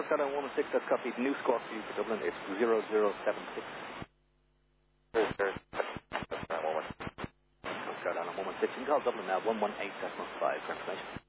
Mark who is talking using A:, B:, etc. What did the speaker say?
A: Skyline 116, that's copied. New score for you for Dublin. It's 0076. Skyline 116. You can call Dublin now, 118.5 for information.